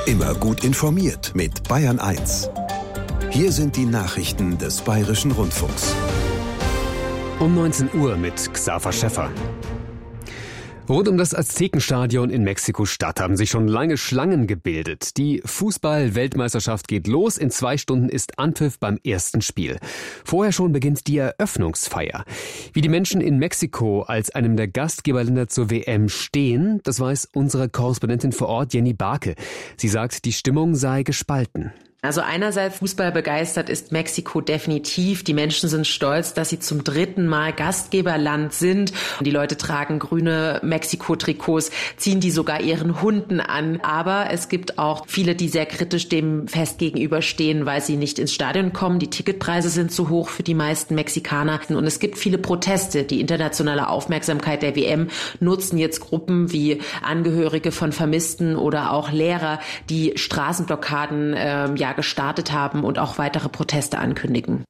Immer gut informiert mit Bayern 1. Hier sind die Nachrichten des Bayerischen Rundfunks. Um 19 Uhr mit Xaver Schäffer. Rund um das Aztekenstadion in Mexiko-Stadt haben sich schon lange Schlangen gebildet. Die Fußball-Weltmeisterschaft geht los. In 2 Stunden ist Anpfiff beim ersten Spiel. Vorher schon beginnt die Eröffnungsfeier. Wie die Menschen in Mexiko als einem der Gastgeberländer zur WM stehen, das weiß unsere Korrespondentin vor Ort, Jenny Barke. Sie sagt, die Stimmung sei gespalten. Also einerseits fußballbegeistert ist Mexiko definitiv. Die Menschen sind stolz, dass sie zum 3. Mal Gastgeberland sind. Die Leute tragen grüne Mexiko-Trikots, ziehen die sogar ihren Hunden an. Aber es gibt auch viele, die sehr kritisch dem Fest gegenüberstehen, weil sie nicht ins Stadion kommen. Die Ticketpreise sind zu hoch für die meisten Mexikaner. Und es gibt viele Proteste. Die internationale Aufmerksamkeit der WM nutzen jetzt Gruppen wie Angehörige von Vermissten oder auch Lehrer, die Straßenblockaden gestartet haben und auch weitere Proteste ankündigen.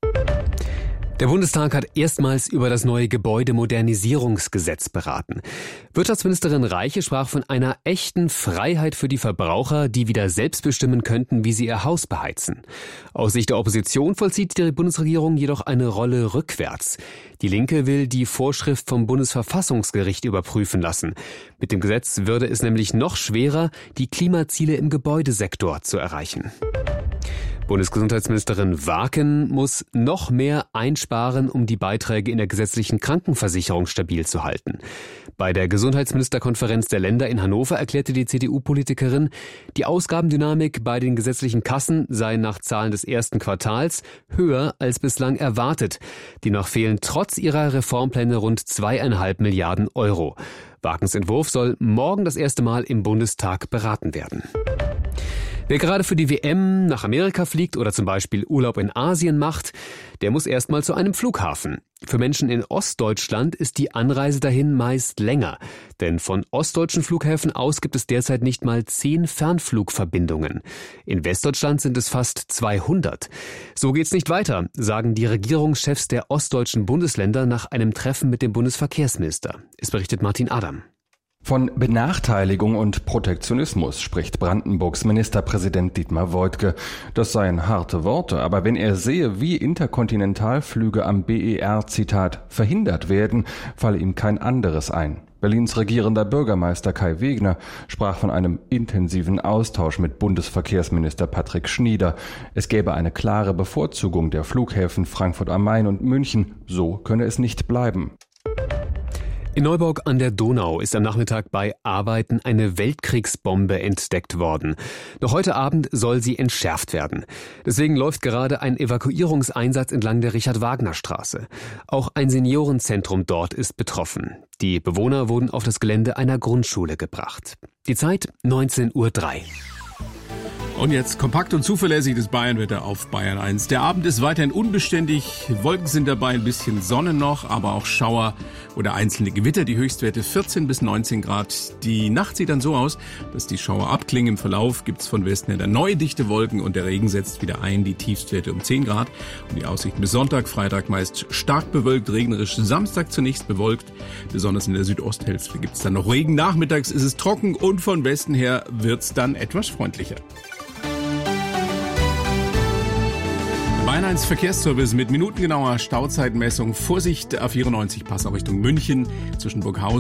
Der Bundestag hat erstmals über das neue Gebäudemodernisierungsgesetz beraten. Wirtschaftsministerin Reiche sprach von einer echten Freiheit für die Verbraucher, die wieder selbst bestimmen könnten, wie sie ihr Haus beheizen. Aus Sicht der Opposition vollzieht die Bundesregierung jedoch eine Rolle rückwärts. Die Linke will die Vorschrift vom Bundesverfassungsgericht überprüfen lassen. Mit dem Gesetz würde es nämlich noch schwerer, die Klimaziele im Gebäudesektor zu erreichen. Bundesgesundheitsministerin Warken muss noch mehr einsparen, um die Beiträge in der gesetzlichen Krankenversicherung stabil zu halten. Bei der Gesundheitsministerkonferenz der Länder in Hannover erklärte die CDU-Politikerin, die Ausgabendynamik bei den gesetzlichen Kassen sei nach Zahlen des ersten Quartals höher als bislang erwartet. Demnach fehlen trotz ihrer Reformpläne rund 2,5 Milliarden Euro. Warkens Entwurf soll morgen das erste Mal im Bundestag beraten werden. Wer gerade für die WM nach Amerika fliegt oder zum Beispiel Urlaub in Asien macht, der muss erstmal zu einem Flughafen. Für Menschen in Ostdeutschland ist die Anreise dahin meist länger. Denn von ostdeutschen Flughäfen aus gibt es derzeit nicht mal 10 Fernflugverbindungen. In Westdeutschland sind es fast 200. So geht's nicht weiter, sagen die Regierungschefs der ostdeutschen Bundesländer nach einem Treffen mit dem Bundesverkehrsminister. Es berichtet Martin Adam. Von Benachteiligung und Protektionismus spricht Brandenburgs Ministerpräsident Dietmar Woidke. Das seien harte Worte, aber wenn er sehe, wie Interkontinentalflüge am BER, Zitat, verhindert werden, falle ihm kein anderes ein. Berlins regierender Bürgermeister Kai Wegner sprach von einem intensiven Austausch mit Bundesverkehrsminister Patrick Schnieder. Es gäbe eine klare Bevorzugung der Flughäfen Frankfurt am Main und München. So könne es nicht bleiben. In Neuburg an der Donau ist am Nachmittag bei Arbeiten eine Weltkriegsbombe entdeckt worden. Noch heute Abend soll sie entschärft werden. Deswegen läuft gerade ein Evakuierungseinsatz entlang der Richard-Wagner-Straße. Auch ein Seniorenzentrum dort ist betroffen. Die Bewohner wurden auf das Gelände einer Grundschule gebracht. Die Zeit 19:03 Uhr. Und jetzt kompakt und zuverlässig das Bayernwetter auf Bayern 1. Der Abend ist weiterhin unbeständig. Wolken sind dabei, ein bisschen Sonne noch, aber auch Schauer oder einzelne Gewitter. Die Höchstwerte 14 bis 19 Grad. Die Nacht sieht dann so aus, dass die Schauer abklingen. Im Verlauf gibt es von Westen her dann neue dichte Wolken und der Regen setzt wieder ein. Die Tiefstwerte um 10 Grad. Und die Aussichten bis Sonntag, Freitag meist stark bewölkt, regnerisch. Samstag zunächst bewölkt. Besonders in der Südosthälfte gibt es dann noch Regen. Nachmittags ist es trocken und von Westen her wird es dann etwas freundlicher. Bayern 1 Verkehrsservice mit minutengenauer Stauzeitmessung. Vorsicht, A94 Passau Richtung München zwischen Burghausen